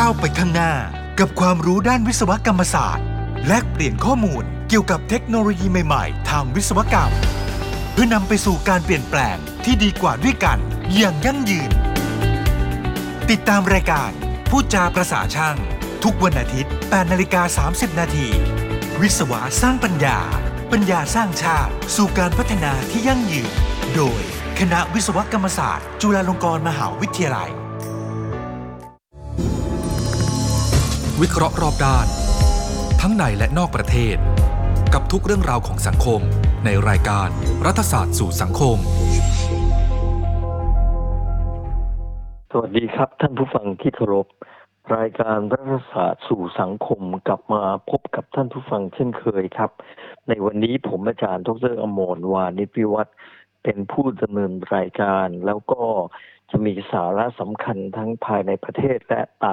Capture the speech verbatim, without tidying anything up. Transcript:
ก้าวไปข้างหน้ากับความรู้ด้านวิศวกรรมศาสตร์แลกเปลี่ยนข้อมูลเกี่ยวกับเทคโนโลยีใหม่ๆทางวิศวกรรมเพื่อนำไปสู่การเปลี่ยนแปลงที่ดีกว่าด้วยกันอย่างยั่งยืนติดตามรายการพูดจาประสาช่างทุกวันอาทิตย์ แปดนาฬิกาสามสิบนาทีวิศวะสร้างปัญญาปัญญาสร้างชาติสู่การพัฒนาที่ยั่งยืนโดยคณะวิศวกรรมศาสตร์จุฬาลงกรณ์มหาวิทยาลัยวิเคราะห์รอบด้านทั้งในและนอกประเทศกับทุกเรื่องราวของสังคมในรายการรัฐศาสตร์สู่สังคมสวัสดีครับท่านผู้ฟังที่เคารพรายการรัฐศาสตร์สู่สังคมกลับมาพบกับท่านผู้ฟังเช่นเคยครับในวันนี้ผมอาจารย์ดร.อมร วานิชวิวัฒน์เป็นผู้ดำเนินรายการแล้วก็จะมีสาระสำคัญทั้งภายในประเทศและต่าง